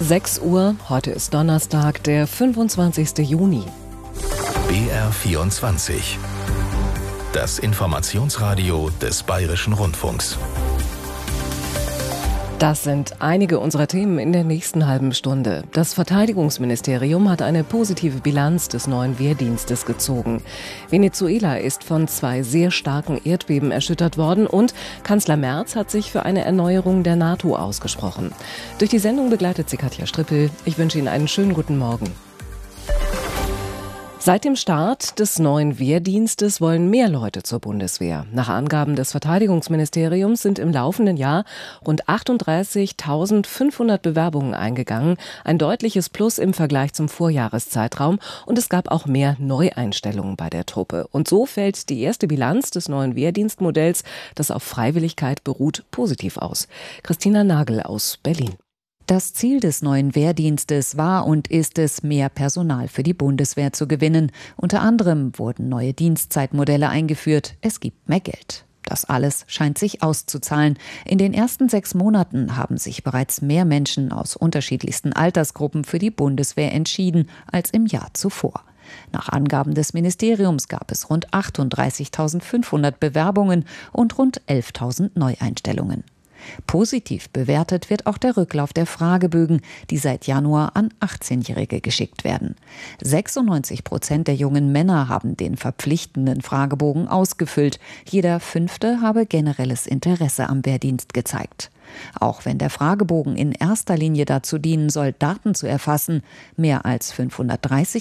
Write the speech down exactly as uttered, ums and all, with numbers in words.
sechs Uhr, heute ist Donnerstag, der fünfundzwanzigste Juni. B R vierundzwanzig. Das Informationsradio des Bayerischen Rundfunks. Das sind einige unserer Themen in der nächsten halben Stunde. Das Verteidigungsministerium hat eine positive Bilanz des neuen Wehrdienstes gezogen. Venezuela ist von zwei sehr starken Erdbeben erschüttert worden und Kanzler Merz hat sich für eine Erneuerung der NATO ausgesprochen. Durch die Sendung begleitet sie Katja Strippel. Ich wünsche Ihnen einen schönen guten Morgen. Seit dem Start des neuen Wehrdienstes wollen mehr Leute zur Bundeswehr. Nach Angaben des Verteidigungsministeriums sind im laufenden Jahr rund achtunddreißigtausendfünfhundert Bewerbungen eingegangen, ein deutliches Plus im Vergleich zum Vorjahreszeitraum, und es gab auch mehr Neueinstellungen bei der Truppe. Und so fällt die erste Bilanz des neuen Wehrdienstmodells, das auf Freiwilligkeit beruht, positiv aus. Christina Nagel aus Berlin. Das Ziel des neuen Wehrdienstes war und ist es, mehr Personal für die Bundeswehr zu gewinnen. Unter anderem wurden neue Dienstzeitmodelle eingeführt. Es gibt mehr Geld. Das alles scheint sich auszuzahlen. In den ersten sechs Monaten haben sich bereits mehr Menschen aus unterschiedlichsten Altersgruppen für die Bundeswehr entschieden als im Jahr zuvor. Nach Angaben des Ministeriums gab es rund achtunddreißigtausendfünfhundert Bewerbungen und rund elftausend Neueinstellungen. Positiv bewertet wird auch der Rücklauf der Fragebögen, die seit Januar an achtzehnjährige geschickt werden. sechsundneunzig Prozent der jungen Männer haben den verpflichtenden Fragebogen ausgefüllt. Jeder Fünfte habe generelles Interesse am Wehrdienst gezeigt. Auch wenn der Fragebogen in erster Linie dazu dienen soll, Daten zu erfassen, mehr als fünfhundertdreißig